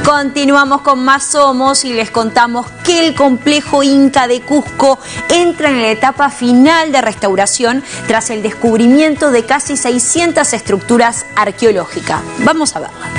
Continuamos con más Somos y les contamos que el complejo Inca de Cusco entra en la etapa final de restauración tras el descubrimiento de casi 600 estructuras arqueológicas. Vamos a verla.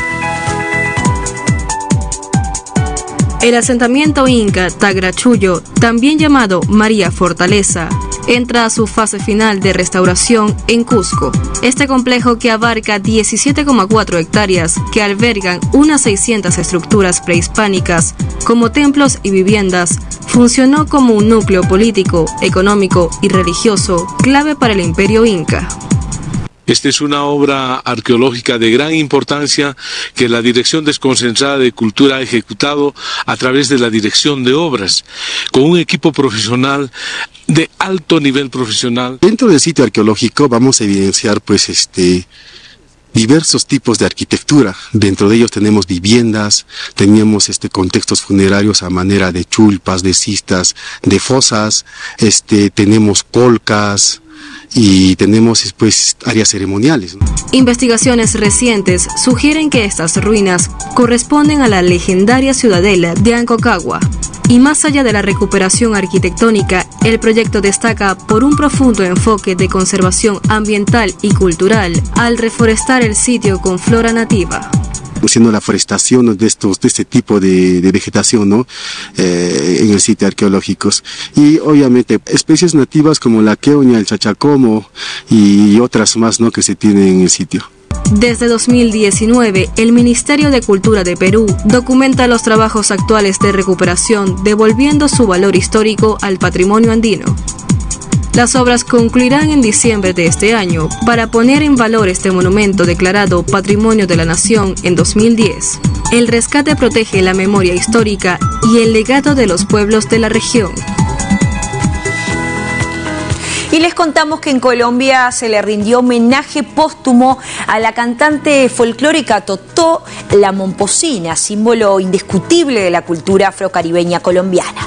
El asentamiento inca Tagrachuyo, también llamado María Fortaleza, entra a su fase final de restauración en Cusco. Este complejo, que abarca 17,4 hectáreas, que albergan unas 600 estructuras prehispánicas, como templos y viviendas, funcionó como un núcleo político, económico y religioso clave para el imperio inca. Esta es una obra arqueológica de gran importancia que la Dirección Desconcentrada de Cultura ha ejecutado a través de la Dirección de Obras, con un equipo profesional de alto nivel profesional. Dentro del sitio arqueológico vamos a evidenciar diversos tipos de arquitectura. Dentro de ellos tenemos viviendas, teníamos contextos funerarios a manera de chulpas, de cistas, de fosas, tenemos colcas, y tenemos áreas ceremoniales. Investigaciones recientes sugieren que estas ruinas corresponden a la legendaria ciudadela de Aconcagua. Y más allá de la recuperación arquitectónica, el proyecto destaca por un profundo enfoque de conservación ambiental y cultural al reforestar el sitio con flora nativa. Haciendo la forestación de este tipo de vegetación, ¿no? En el sitio arqueológicos, y obviamente especies nativas como la queoña, el chachacomo y otras más, ¿no?, que se tienen en el sitio. Desde 2019, el Ministerio de Cultura de Perú documenta los trabajos actuales de recuperación, devolviendo su valor histórico al patrimonio andino. Las obras concluirán en diciembre de este año para poner en valor este monumento declarado Patrimonio de la Nación en 2010. El rescate protege la memoria histórica y el legado de los pueblos de la región. Y les contamos que en Colombia se le rindió homenaje póstumo a la cantante folclórica Totó La Momposina, símbolo indiscutible de la cultura afrocaribeña colombiana.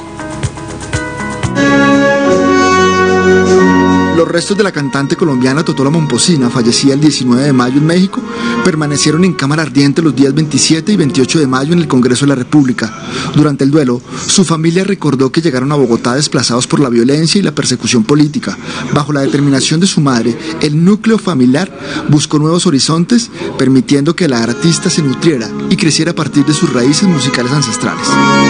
Los restos de la cantante colombiana Totó La Momposina, fallecida el 19 de mayo en México, permanecieron en cámara ardiente los días 27 y 28 de mayo en el Congreso de la República. Durante el duelo, su familia recordó que llegaron a Bogotá desplazados por la violencia y la persecución política. Bajo la determinación de su madre, el núcleo familiar buscó nuevos horizontes, permitiendo que la artista se nutriera y creciera a partir de sus raíces musicales ancestrales.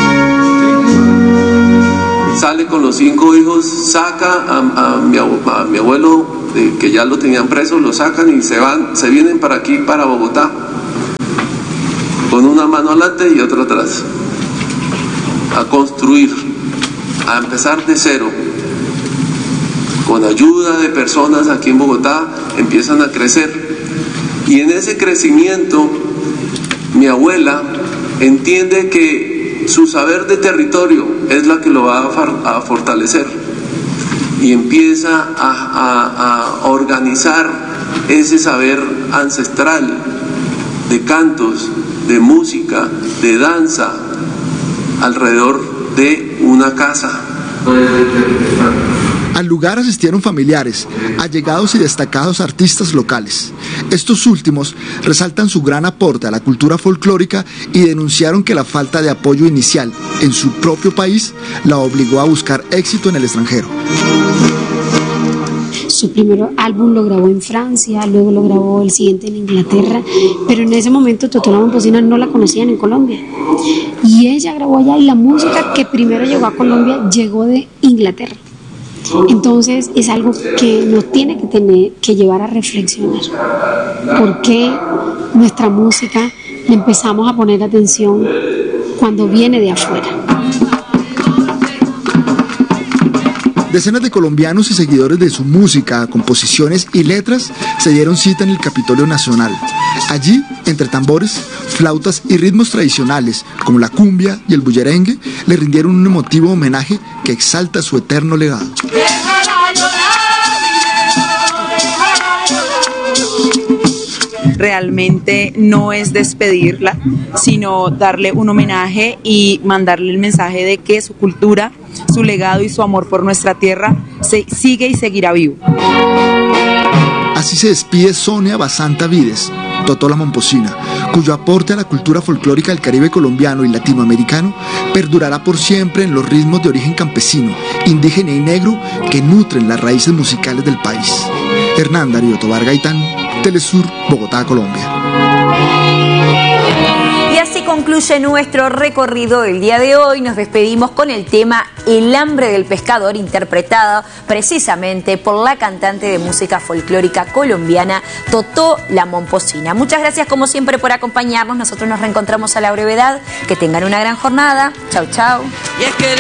Sale con los 5 hijos, saca a mi abuelo, que ya lo tenían preso, lo sacan y se vienen para aquí, para Bogotá, con una mano adelante y otra atrás, a construir, a empezar de cero. Con ayuda de personas aquí en Bogotá empiezan a crecer, y en ese crecimiento mi abuela entiende que su saber de territorio es la que lo va a fortalecer, y empieza a organizar ese saber ancestral de cantos, de música, de danza alrededor de una casa. Al lugar asistieron familiares, allegados y destacados artistas locales. Estos últimos resaltan su gran aporte a la cultura folclórica y denunciaron que la falta de apoyo inicial en su propio país la obligó a buscar éxito en el extranjero. Su primer álbum lo grabó en Francia, luego lo grabó el siguiente en Inglaterra, pero en ese momento Totó La Momposina no la conocían en Colombia. Y ella grabó allá, y la música que primero llegó a Colombia llegó de Inglaterra. Entonces es algo que nos tiene que llevar a reflexionar. ¿Por qué nuestra música le empezamos a poner atención cuando viene de afuera? Decenas de colombianos y seguidores de su música, composiciones y letras se dieron cita en el Capitolio Nacional. Allí, entre tambores, flautas y ritmos tradicionales como la cumbia y el bullerengue, le rindieron un emotivo homenaje que exalta su eterno legado. Realmente no es despedirla, sino darle un homenaje y mandarle el mensaje de que su cultura, su legado y su amor por nuestra tierra sigue y seguirá vivo. Así se despide Sonia Basanta Vides, Totó La Momposina, cuyo aporte a la cultura folclórica del Caribe colombiano y latinoamericano perdurará por siempre en los ritmos de origen campesino, indígena y negro que nutren las raíces musicales del país. Hernán Darío Tobar Gaitán, Telesur, Bogotá, Colombia. Y así concluye nuestro recorrido del día de hoy. Nos despedimos con el tema El hambre del pescador, interpretado precisamente por la cantante de música folclórica colombiana Totó la Momposina. Muchas gracias como siempre por acompañarnos. Nosotros nos reencontramos a la brevedad. Que tengan una gran jornada. Chau, chau.